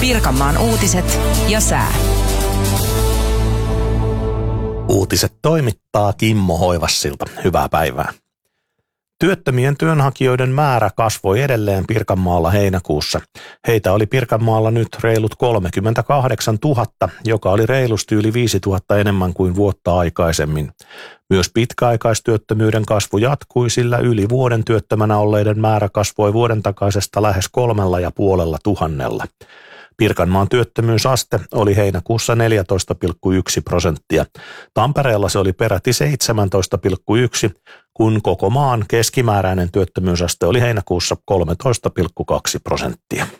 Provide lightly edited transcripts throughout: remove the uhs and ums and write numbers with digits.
Pirkanmaan uutiset ja sää. Uutiset toimittaa Kimmo Hoivassilta. Hyvää päivää. Työttömien työnhakijoiden määrä kasvoi edelleen Pirkanmaalla heinäkuussa. Heitä oli Pirkanmaalla nyt reilut 38 000, joka oli reilusti yli 5 000 enemmän kuin vuotta aikaisemmin. Myös pitkäaikaistyöttömyyden kasvu jatkui, sillä yli vuoden työttömänä olleiden määrä kasvoi vuoden takaisesta lähes 3,5 %. Pirkanmaan työttömyysaste oli heinäkuussa 14,1%. Tampereella se oli peräti 17,1%, kun koko maan keskimääräinen työttömyysaste oli heinäkuussa 13,2%.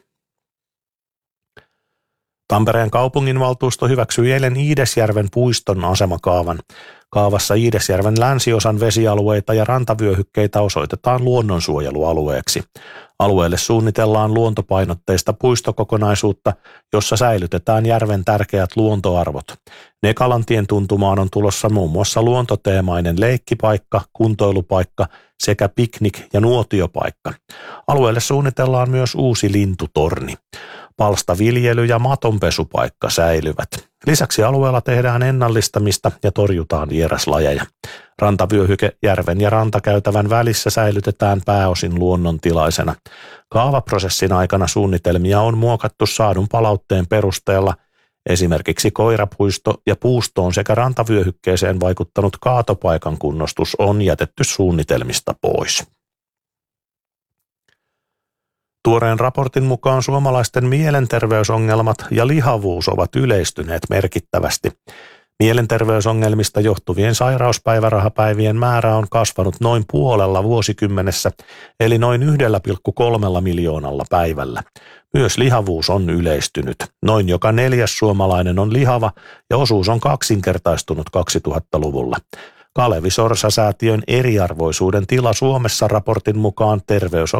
Tampereen kaupunginvaltuusto hyväksyi eilen Iidesjärven puiston asemakaavan. Kaavassa Iidesjärven länsiosan vesialueita ja rantavyöhykkeitä osoitetaan luonnonsuojelualueeksi. Alueelle suunnitellaan luontopainotteista puistokokonaisuutta, jossa säilytetään järven tärkeät luontoarvot. Nekalantien tuntumaan on tulossa muun muassa luontoteemainen leikkipaikka, kuntoilupaikka sekä piknik- ja nuotiopaikka. Alueelle suunnitellaan myös uusi lintutorni. Palstaviljely- ja matonpesupaikka säilyvät. Lisäksi alueella tehdään ennallistamista ja torjutaan vieraslajeja. Rantavyöhyke järven ja rantakäytävän välissä säilytetään pääosin luonnontilaisena. Kaavaprosessin aikana suunnitelmia on muokattu saadun palautteen perusteella. Esimerkiksi koirapuisto ja puustoon sekä rantavyöhykkeeseen vaikuttanut kaatopaikan kunnostus on jätetty suunnitelmista pois. Tuoreen raportin mukaan suomalaisten mielenterveysongelmat ja lihavuus ovat yleistyneet merkittävästi. Mielenterveysongelmista johtuvien sairauspäivärahapäivien määrä on kasvanut noin puolella vuosikymmenessä, eli noin 1,3 miljoonalla päivällä. Myös lihavuus on yleistynyt. Noin joka 4. suomalainen on lihava ja osuus on kaksinkertaistunut 2000-luvulla. Kalevi Sorsa-säätiön eriarvoisuuden tila Suomessa raportin mukaan